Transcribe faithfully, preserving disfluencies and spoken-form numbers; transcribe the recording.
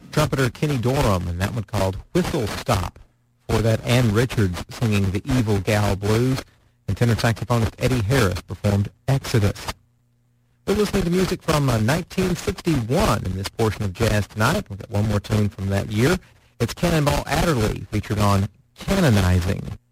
trumpeter Kenny Dorham, and that one called Whistle Stop. Before that, Ann Richards singing The Evil Gal Blues, and tenor saxophonist Eddie Harris performed Exodus. We're listening to music from uh, nineteen sixty-one in this portion of Jazz Tonight. We've got one more tune from that year. It's Cannonball Adderley, featured on Canonizing.